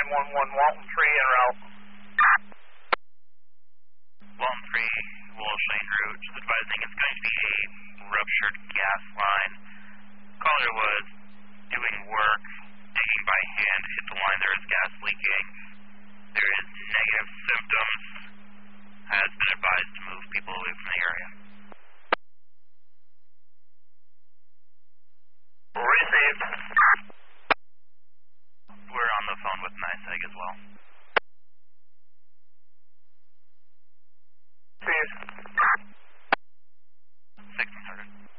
911 Walton 3 en route. Walton 3, Walsh Lane route, just advising it's going to be a ruptured gas line. Caller was doing work, digging by hand, hit the line, there is gas leaking. There is negative symptoms. Has been advised to move people away from the area. Received. We're on the phone with NYSEG as well.